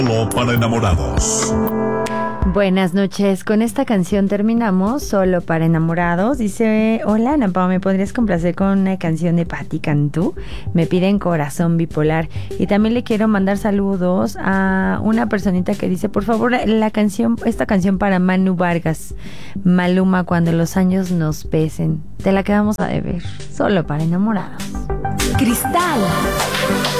Solo para enamorados. Buenas noches, con esta canción terminamos, Solo para enamorados. Dice, hola Ana Pao, ¿me podrías complacer con una canción de Patti Cantú? Me piden Corazón Bipolar. Y también le quiero mandar saludos a una personita que dice, por favor, esta canción para Manu Vargas, Maluma, Cuando los años nos pesen. Te la quedamos a deber, Solo para enamorados. Cristal